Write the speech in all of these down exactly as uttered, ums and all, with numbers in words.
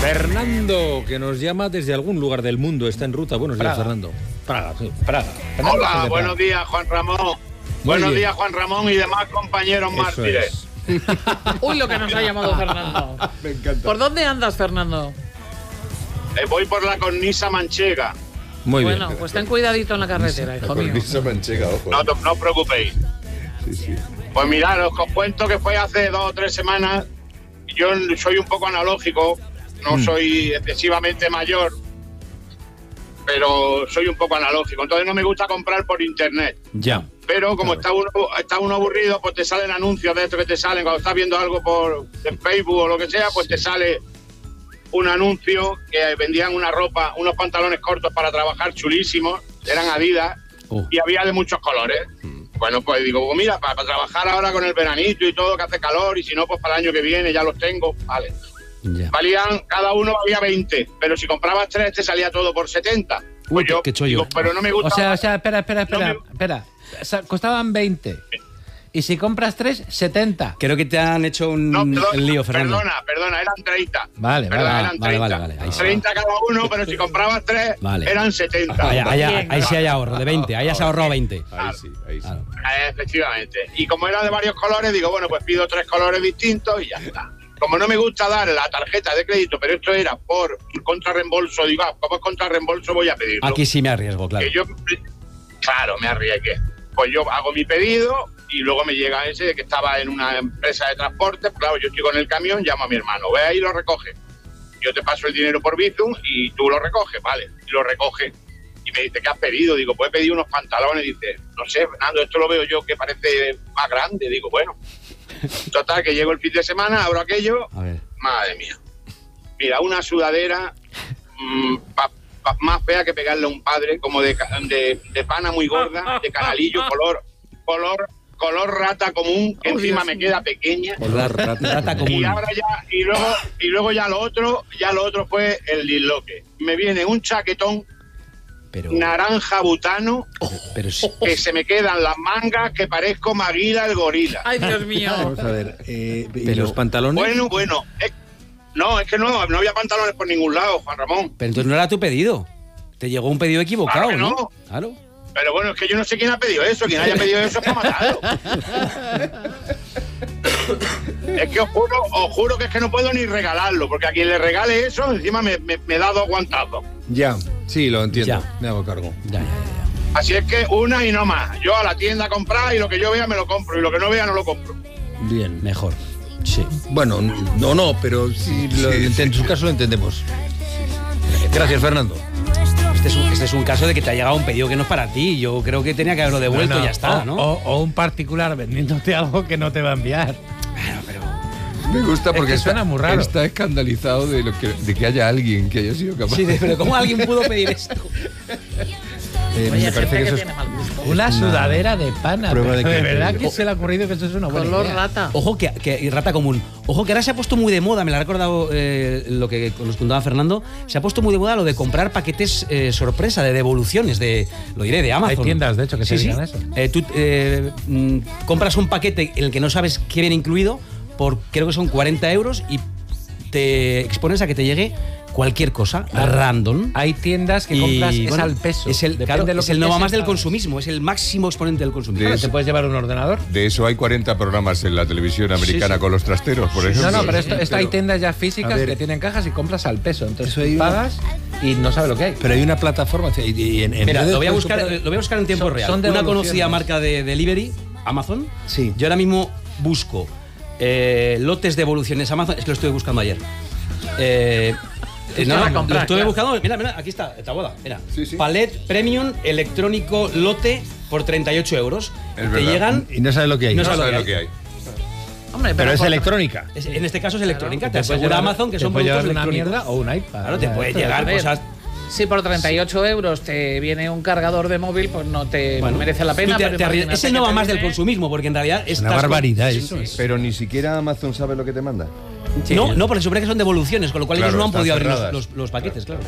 Fernando, que nos llama desde algún lugar del mundo, está en ruta. Buenos días, Fernando. Praga, sí, Praga. Fernando, Hola, buenos días, Juan Ramón. Muy buenos bien. días, Juan Ramón y demás compañeros Eso mártires. Es. Uy, lo que nos ha llamado Fernando. Me encanta. ¿Por dónde andas, Fernando? Eh, voy por la cornisa manchega. Muy bueno, bien. pues ten cuidadito en la carretera, hijo mío. Cornisa manchega, ojo. No, no os preocupéis. Sí, sí. Pues mirad, os cuento que fue hace dos o tres semanas. Yo soy un poco analógico, no mm. soy excesivamente mayor, pero soy un poco analógico. Entonces no me gusta comprar por internet. Ya. Pero como claro. está uno está uno aburrido, pues te salen anuncios de esto que te salen. Cuando estás viendo algo por en Facebook o lo que sea, pues sí. te sale un anuncio que vendían una ropa, unos pantalones cortos para trabajar chulísimos, eran Adidas, oh. y había de muchos colores. Mm. Bueno, pues digo, pues mira, para, para trabajar ahora con el veranito y todo, que hace calor, y si no, pues para el año que viene ya los tengo, vale. Yeah. Valían, cada uno valía veinte, pero si comprabas tres te salía todo por setenta. Pues Uy, yo, qué chollo. digo, pero no me gusta. O sea, o sea, espera, espera, espera, no me... espera. O sea, costaban veinte. Y si compras tres, setenta. Creo que te han hecho un no, perdona, el lío, Fernando. Perdona, perdona, eran treinta. Vale, perdona, vale, eran vale, treinta. vale, vale, ahí sí. treinta cada uno, pero si comprabas tres, vale. eran setenta. Ahí, ahí, ahí, Bien, ahí sí hay ahorro, de veinte. Ahí has ahorrado veinte. Ahí sí, ahí sí. Claro. Efectivamente. Y como era de varios colores, digo, bueno, pues pido tres colores distintos y ya está. Como no me gusta dar la tarjeta de crédito, pero esto era por contrarreembolso, digo, ah, como es contrarreembolso voy a pedirlo. Aquí sí me arriesgo, claro. Que yo, claro, me arriesgué. Pues yo hago mi pedido y luego me llega ese de que estaba en una empresa de transporte. Pues claro, yo estoy con el camión, llamo a mi hermano, ve ahí y lo recoge. Yo te paso el dinero por Bizum y tú lo recoges, vale, y lo recoge. Y me dice, ¿qué has pedido? Digo, pues he pedido unos pantalones. Dice, no sé, Fernando, esto lo veo yo que parece más grande. Digo, bueno. Total, que llego el fin de semana, abro aquello. A ver. Madre mía. Mira, una sudadera mmm, pa, pa, más fea que pegarle a un padre, como de, de, de pana muy gorda, de canalillo, color, color, color rata común, que oh, encima Dios me queda pequeña. Color rata, rata común. Y ahora ya, y luego, y luego ya lo otro, ya lo otro fue el disloque. Me viene un chaquetón. Pero... naranja butano, oh, pero sí. que se me quedan las mangas que parezco Maguila el gorila. Ay, Dios mío. Vamos a ver, eh, ¿y pero, los pantalones? Bueno, bueno, es, no, es que no, no había pantalones por ningún lado, Juan Ramón. Pero entonces no era tu pedido. Te llegó un pedido equivocado, claro que no. ¿no? Claro. Pero bueno, es que yo no sé quién ha pedido eso, quien haya pedido eso es para matarlo. Es que os juro, os juro que es que no puedo ni regalarlo, porque a quien le regale eso, encima me, me, me da dos guantazos. Ya, sí, lo entiendo, ya. me hago cargo. Ya, ya, ya. Así es que una y no más. Yo a la tienda a comprar y lo que yo vea me lo compro, y lo que no vea no lo compro. Bien, mejor. Sí. Bueno, no, no, pero sí, lo, sí, en su caso lo entendemos. Gracias, Fernando. Este es, un, este es un caso de que te ha llegado un pedido que no es para ti. Yo creo que tenía que haberlo devuelto no, no, y ya está, o, ¿no? O, o un particular vendiéndote algo que no te va a enviar. Bueno, pero... Me gusta porque es que está, muy raro. está escandalizado de, lo que, de que haya alguien que haya sido capaz. Sí, pero ¿cómo alguien pudo pedir esto? Eh, Oye, me parece que eso es una sudadera de pana. Prueba de, de verdad que oh, se le ha ocurrido que eso es una buena color idea. rata. Ojo que, que rata común. Ojo que ahora se ha puesto muy de moda, me lo ha recordado eh, lo que nos contaba Fernando, se ha puesto muy de moda lo de comprar paquetes eh, sorpresa, de devoluciones, de lo diré, de Amazon. Hay tiendas, de hecho, que sí, se sí. dedican a eso. Eh, tú eh, mm, compras un paquete en el que no sabes qué viene incluido por, creo que son cuarenta euros y te expones a que te llegue cualquier cosa, claro. random. Hay tiendas que y, compras es bueno, al peso. Es el, claro, de lo es que el no va más del pagas. consumismo, es el máximo exponente del consumismo. Claro, te puedes llevar un ordenador. De eso hay cuarenta programas en la televisión americana sí, sí. con los trasteros, por sí, ejemplo. No, no, pero esto, esto pero, hay tiendas ya físicas ver, que tienen cajas y compras al peso. Entonces eso hay pagas una... y no sabes lo que hay. Pero hay una plataforma. Y, y en, en Mira, lo voy, a puedes buscar, comprar... lo voy a buscar en tiempo son, real. Son una conocida marca de delivery, Amazon. Sí. Yo ahora mismo busco eh, lotes de evoluciones Amazon. Es que lo estoy buscando ayer. Eh, eh, no, no, comprar, lo estuve claro. buscando. Mira, mira, aquí está, esta boda. Mira. Sí, sí. Palet Premium electrónico lote por treinta y ocho euros. Es Te verdad. llegan. Y no sabes lo que hay. No No sabes sabes lo lo que que hay. Hombre, Pero es por- electrónica. Es- en este caso es electrónica. Claro, te puedes asegura llevar- Amazon que te son puede productos llevar una electrónicos. mierda o un iPad. Claro, te puede llegar a ver. cosas. Si por treinta y ocho euros te viene un cargador de móvil, pues no te Bueno, merece la pena. tú te- pero te arries- imagínate ese no que va te más del viene- consumismo, porque en realidad Es estas una barbaridad cosas- eso. Sí, sí. Pero ni siquiera Amazon sabe lo que te manda. Sí. No, no, porque supone que son devoluciones, con lo cual Claro, ellos no han están podido abrir cerradas. los, los, los paquetes, claro.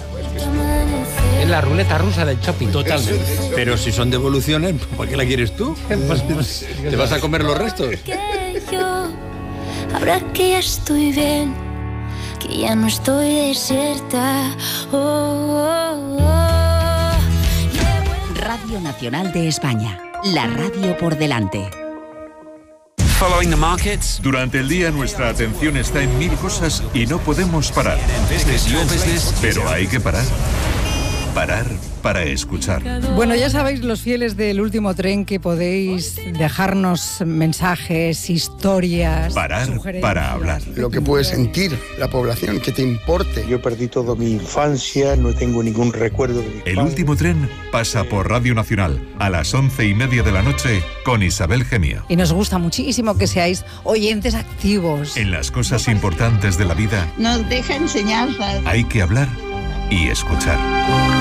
Es la ruleta rusa del shopping. Totalmente. Pero si son devoluciones, ¿por qué la quieres tú? Pues, pues, ¿Te vas a comer los restos? Que yo, ahora que ya estoy bien, que ya no estoy desierta. Oh, oh, oh. Radio Nacional de España, la radio por delante. Following the markets. Durante el día nuestra atención está en mil cosas y no podemos parar. Pero hay que parar. Parar para escuchar. Bueno, ya sabéis, los fieles del Último Tren, que podéis dejarnos mensajes, historias. Parar para hablar. Lo que puede sentir la población, que te importe. Yo perdí toda mi infancia, no tengo ningún recuerdo de mi El padre. Último Tren pasa por Radio Nacional a las once y media de la noche con Isabel Gemio. Y nos gusta muchísimo que seáis oyentes activos. En las cosas importantes de la vida nos deja enseñanzas. Hay que hablar y escuchar.